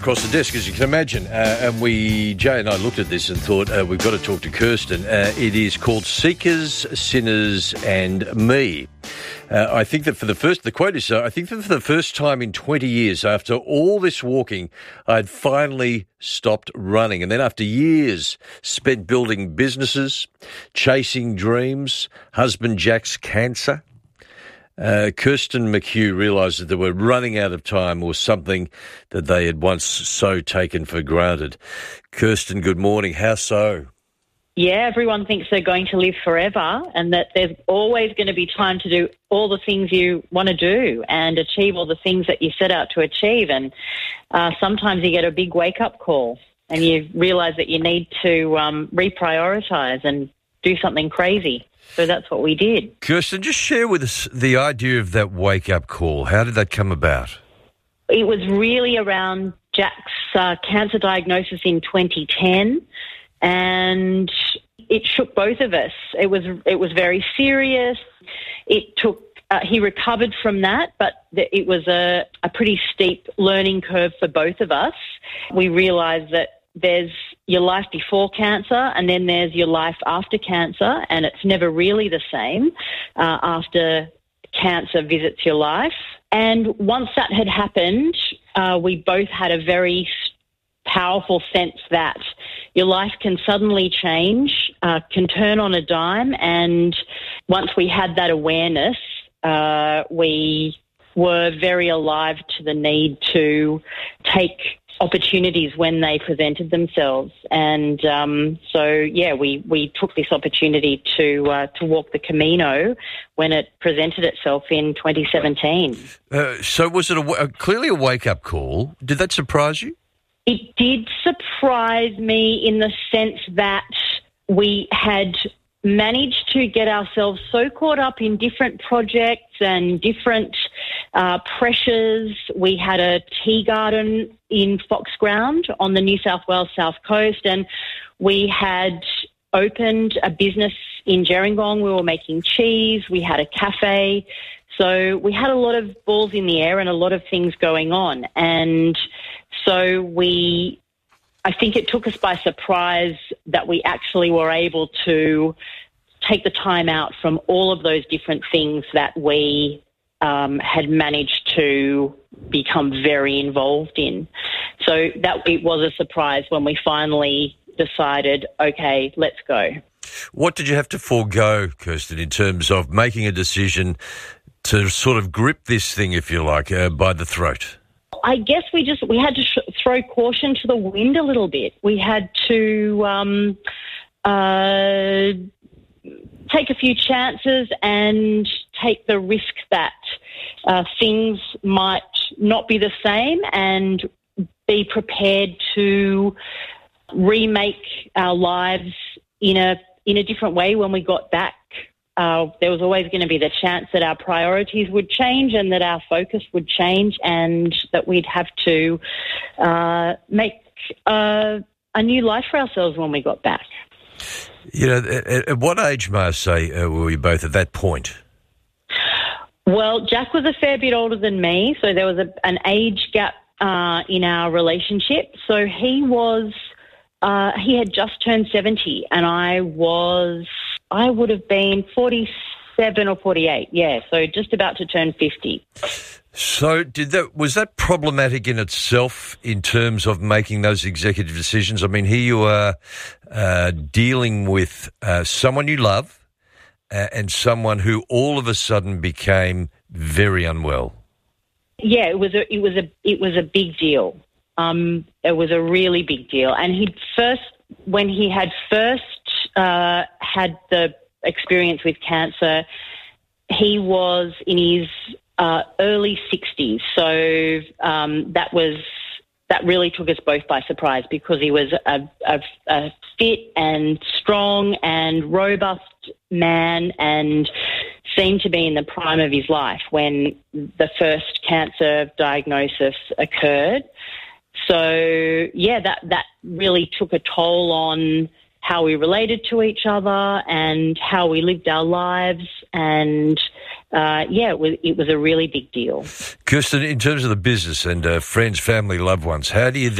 Across the desk, as you can imagine, and Jay and I looked at this and thought we've got to talk to Kirsten. It is called Seekers, Sinners and Me. I think that the quote is, I think that for the first time in 20 years, after all this walking, I'd finally stopped running. And then after years spent building businesses, chasing dreams, husband Jack's cancer, Kirsten McHugh realised that they were running out of time or something that they had once so taken for granted. Kirsten, good morning. How so? Yeah, everyone thinks they're going to live forever and that there's always going to be time to do all the things you want to do and achieve all the things that you set out to achieve. And sometimes you get a big wake-up call and you realise that you need to reprioritise and do something crazy. So that's what we did. Kirsten, just share with us the idea of that wake-up call. How did that come about? It was really around Jack's cancer diagnosis in 2010, and it shook both of us. It was very serious. It took. He recovered from that, but it was a pretty steep learning curve for both of us. We realised that there's your life before cancer and then there's your life after cancer, and it's never really the same after cancer visits your life. And once that had happened, we both had a very powerful sense that your life can suddenly change, can turn on a dime, and once we had that awareness, we were very alive to the need to take opportunities when they presented themselves. And we took this opportunity to walk the Camino when it presented itself in 2017. So was it clearly a wake-up call? Did that surprise you? It did surprise me in the sense that we had managed to get ourselves so caught up in different projects and different pressures. We had a tea garden in Foxground on the New South Wales South Coast, and we had opened a business in Gerringong. We were making cheese. We had a cafe. So we had a lot of balls in the air and a lot of things going on. And so I think it took us by surprise that we actually were able to take the time out from all of those different things that we had managed to become very involved in. So that it was a surprise when we finally decided, okay, let's go. What did you have to forego, Kirsten, in terms of making a decision to sort of grip this thing, if you like, by the throat? I guess we had to throw caution to the wind a little bit. We had to take a few chances and take the risk that things might not be the same, and be prepared to remake our lives in a different way when we got back. There was always going to be the chance that our priorities would change and that our focus would change, and that we'd have to make a new life for ourselves when we got back. You know, at what age, may I say, were you both at that point? Well, Jack was a fair bit older than me, so there was an age gap in our relationship. So he had just turned 70, and I would have been 47 or 48, yeah, so just about to turn 50. So was that problematic in itself in terms of making those executive decisions? I mean, here you are dealing with someone you love and someone who all of a sudden became very unwell. Yeah, it was a big deal. It was a really big deal. And when he had had the experience with cancer, he was in his early 60s. So that really took us both by surprise, because he was a fit and strong and robust man and seemed to be in the prime of his life when the first cancer diagnosis occurred. So, yeah, that really took a toll on how we related to each other and how we lived our lives, and it was a really big deal. Kirsten, in terms of the business and friends, family, loved ones, how do you